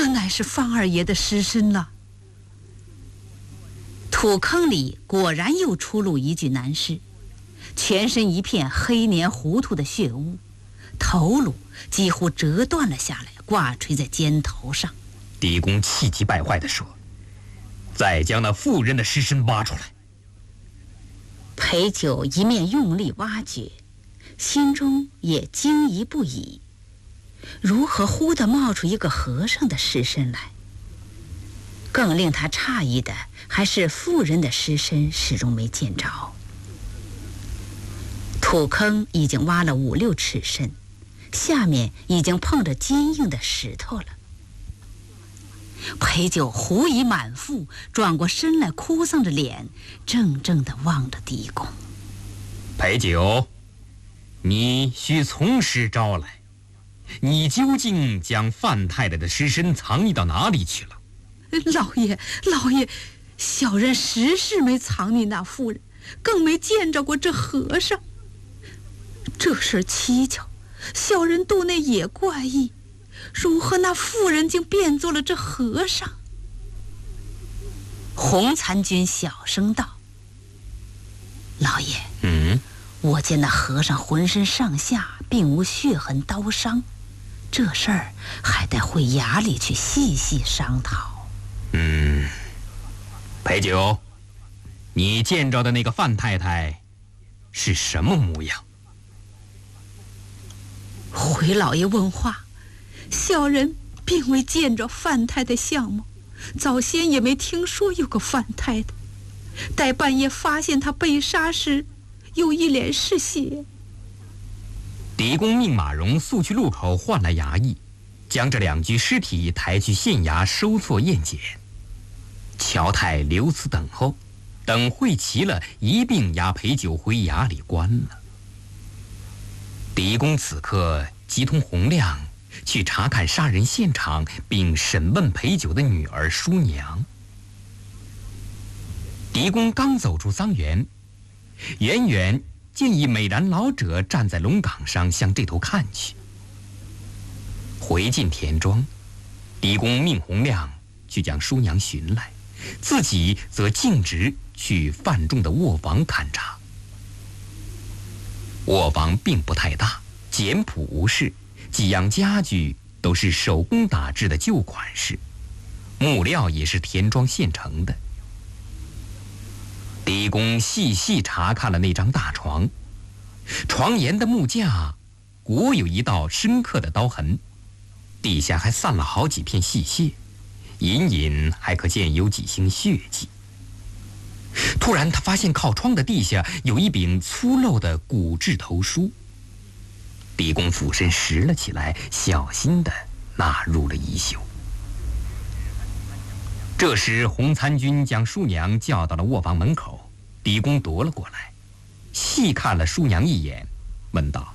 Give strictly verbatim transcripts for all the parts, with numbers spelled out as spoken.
这乃是范二爷的尸身了。土坑里果然又出露一具男尸，全身一片黑黏糊涂的血污，头颅几乎折断了下来，挂垂在肩头上。 狄公气急败坏地说：“再将那妇人的尸身挖出来。” 裴九一面用力挖掘，心中也惊疑不已。如何忽地冒出一个和尚的尸身来？更令他诧异的还是妇人的尸身始终没见着。土坑已经挖了五六尺深，下面已经碰着坚硬的石头了。裴九狐疑满腹，转过身来，哭丧着脸，怔怔地望着狄公。 裴九，你须从实招来，你究竟将范太太的尸身藏匿到哪里去了？ 老爷，老爷，小人实是没藏匿那妇人，更没见着过这和尚。这事蹊跷，小人肚内也怪异，如何那妇人竟变作了这和尚？洪参军小声道：“老爷， 嗯， 我见那和尚浑身上下并无血痕刀伤，这事儿还得回衙里去细细商讨。” 嗯，裴九，你见着的那个范太太是什么模样？ 回老爷问话，小人并未见着范太太相貌，早先也没听说有个范太太。待半夜发现她被杀时，又一脸是血。 狄公命马荣速去路口唤来衙役，将这两具尸体抬去县衙收措验检。乔太留此等候，等会齐了，一并押裴九回衙里关了。狄公此刻即同洪亮去查看杀人现场，并审问裴九的女儿叔娘。狄公刚走出桑园，远远见一美髯老者站在龙岗上，向这头看去。回进田庄，狄公命洪亮去将叔娘寻来，自己则径直去范仲的卧房勘察。卧房并不太大，简朴无事，几样家具都是手工打制的旧款式，木料也是田庄现成的。狄公细细查看了那张大床，床沿的木架果有一道深刻的刀痕，地下还散了好几片细屑，隐隐还可见有几星血迹。突然他发现靠窗的地下有一柄粗陋的骨质头梳，狄公俯身拾了起来，小心地纳入了衣袖。这时洪参军将叔娘叫到了卧房门口，狄公夺了过来，细看了叔娘一眼，问道：“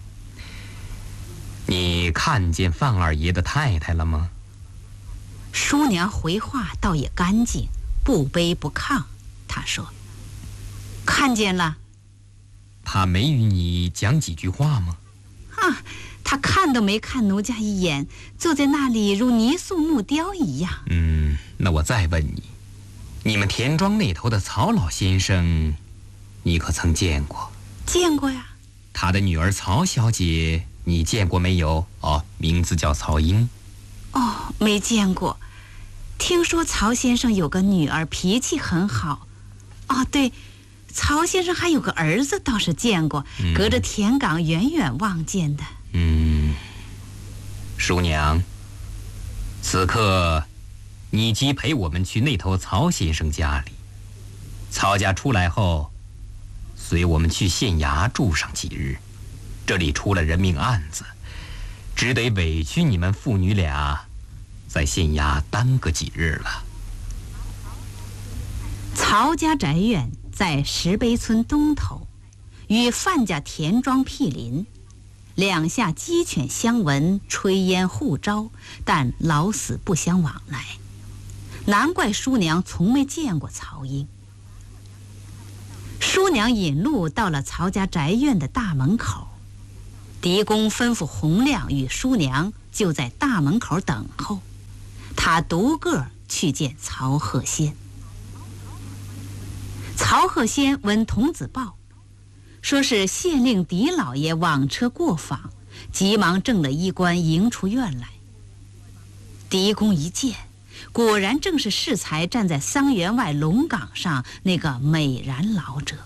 你看见范二爷的太太了吗？” 叔娘回话倒也干净，不卑不亢。她说：“看见了。” 她没与你讲几句话吗？ 啊，她看都没看奴家一眼，坐在那里如泥塑木雕一样。 嗯，那我再问你，你们田庄那头的曹老先生，你可曾见过？ 见过呀。 他的女儿曹小姐，你见过没有？哦，名字叫曹英。 哦，没见过。听说曹先生有个女儿，脾气很好。哦，对，曹先生还有个儿子，倒是见过，嗯、隔着田岗远远望见的。 嗯，叔娘，此刻你即陪我们去那头曹先生家里。曹家出来后，随我们去县衙住上几日。这里出了人命案子，只得委屈你们父女俩在县衙耽搁几日了。 曹家宅院在石碑村东头，与范家田庄毗邻，两下鸡犬相闻，炊烟互招，但老死不相往来。难怪叔娘从没见过曹英。叔娘引路到了曹家宅院的大门口，狄公吩咐洪亮与叔娘就在大门口等候。他他独个去见曹鹤仙。曹鹤仙闻童子报，说是县令狄老爷往车过访，急忙正了衣冠迎出院来。狄公一见，果然正是适才站在桑园外龙岗上那个美髯老者。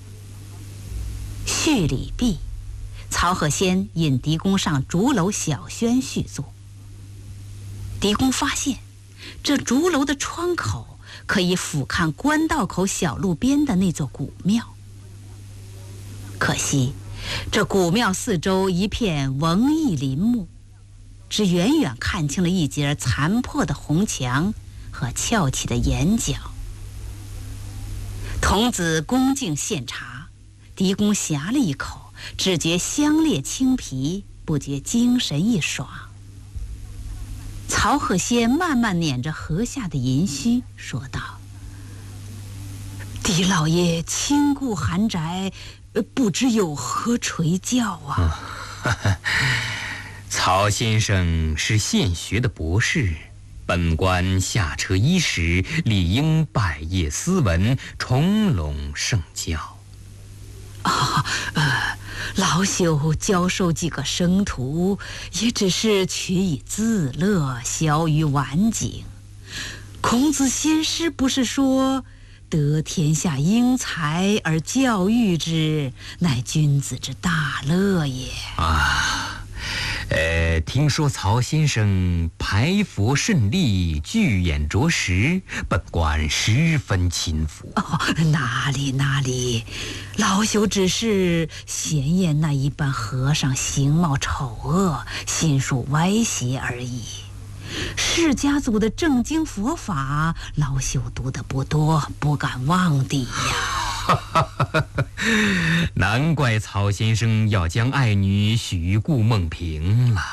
叙礼毕，曹鹤仙引狄公上竹楼小轩叙坐。狄公发现这竹楼的窗口可以俯瞰官道口小路边的那座古庙，可惜这古庙四周一片蓊郁林木，只远远看清了一截残破的红墙和翘起的檐角。童子恭敬献茶，狄公呷了一口，只觉香冽清皮，不觉精神一爽。曹鹤仙慢慢捻着颌下的银须，说道：“狄老爷亲顾寒宅，不知有何垂教啊？” 嗯、曹先生是现学的博士，本官下车伊始，理应拜谒斯文，重拢圣教。 啊，呃，老朽教授几个生徒，也只是取以自乐，消于晚景。孔子先师不是说，得天下英才而教育之，乃君子之大乐也啊。呃，听说曹先生排佛甚利，具眼着实，本官十分钦服。 哦，哪里哪里，老朽只是嫌厌那一般和尚形貌丑恶，心术歪邪而已。释家族的正经佛法，老朽读得不多，不敢妄抵呀。 难怪曹先生要将爱女许顾梦萍了。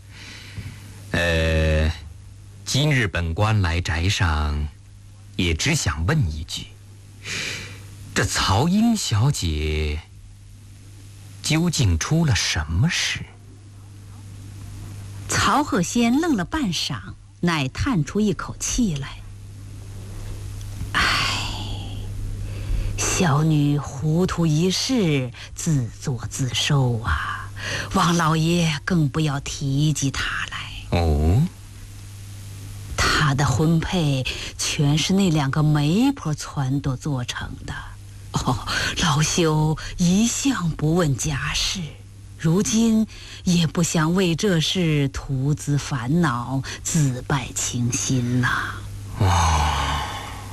呃，今日本官来宅上，也只想问一句：这曹英小姐究竟出了什么事？ 曹鹤仙愣了半晌，乃叹出一口气来：“唉，小女糊涂一世，自作自受啊！王老爷更不要提及她来。” 哦， 她的婚配全是那两个媒婆撺掇做成的。哦，老朽一向不问家事，如今也不想为这事徒自烦恼，自败倾心呐。 哦，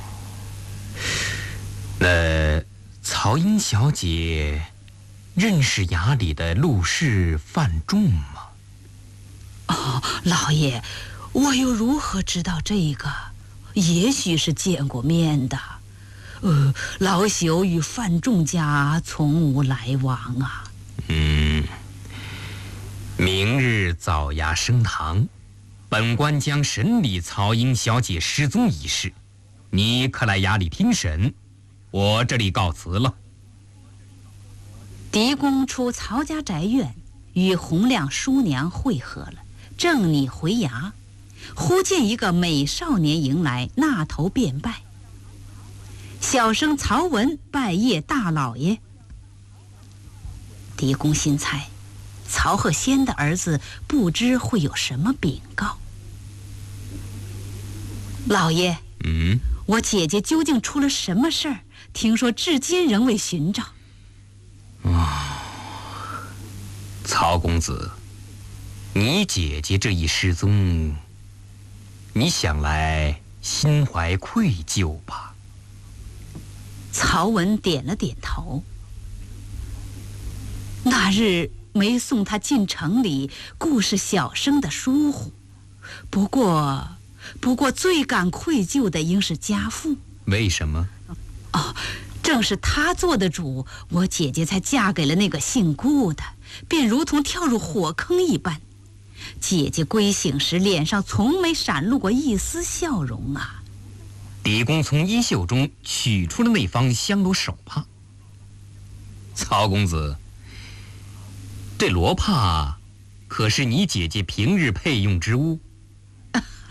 那曹英小姐认识衙里的陆氏范仲吗？ 哦，老爷，我又如何知道这个？也许是见过面的。呃，老朽与范仲家从无来往啊。 嗯，明日早衙升堂，本官将审理曹英小姐失踪一事，你可来衙里听审。我这里告辞了。 狄公出曹家宅院，与洪亮叔娘会合了，正拟回衙，忽见一个美少年迎来，那头便拜。小生曹文拜谒大老爷。狄公心猜，曹鹤仙的儿子不知会有什么禀告。老爷， 嗯， 我姐姐究竟出了什么事儿？听说至今仍未寻找。 哦，曹公子，你姐姐这一失踪，你想来心怀愧疚吧？ 曹文点了点头。那日没送她进城里，固是小生的疏忽。不过，不过最感愧疚的应是家父。 为什么？ 哦，正是他做的主，我姐姐才嫁给了那个姓顾的，便如同跳入火坑一般。姐姐归醒时，脸上从没闪露过一丝笑容啊。 狄公从衣袖中取出了那方香罗手帕。曹公子，这罗帕可是你姐姐平日配用之物？